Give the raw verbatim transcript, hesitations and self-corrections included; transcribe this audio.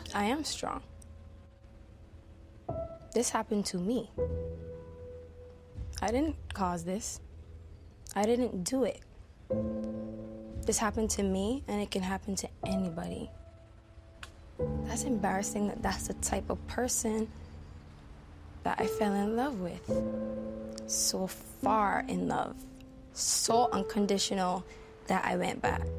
I am strong. This happened to me. I didn't cause this. I didn't do it. This happened to me, and it can happen to anybody. That's embarrassing that that's the type of person that I fell in love with. So far in love. So unconditional that I went back.